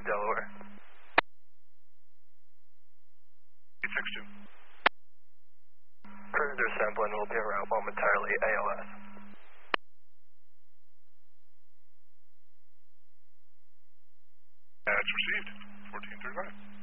Delaware. 862. Cruiser sampling will be around momentarily, AOS. That's received. 1439.